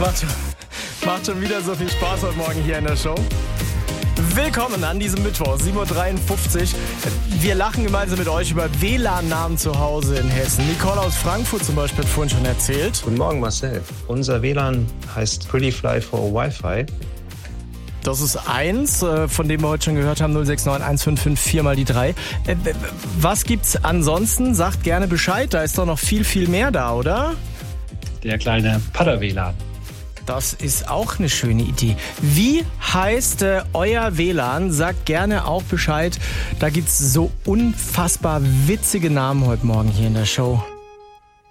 Macht schon wieder so viel Spaß heute Morgen hier in der Show. Willkommen an diesem Mittwoch, 7.53 Uhr. Wir lachen gemeinsam mit euch über WLAN-Namen zu Hause in Hessen. Nicole aus Frankfurt zum Beispiel hat vorhin schon erzählt. Guten Morgen, Marcel. Unser WLAN heißt Pretty Fly for Wi-Fi. Das ist eins, von dem wir heute schon gehört haben, 069 1554 mal die 3. Was gibt's ansonsten? Sagt gerne Bescheid, da ist doch noch viel, viel mehr da, oder? Der kleine Padder-WLAN. Das ist auch eine schöne Idee. Wie heißt euer WLAN? Sagt gerne auch Bescheid. Da gibt's so unfassbar witzige Namen heute Morgen hier in der Show.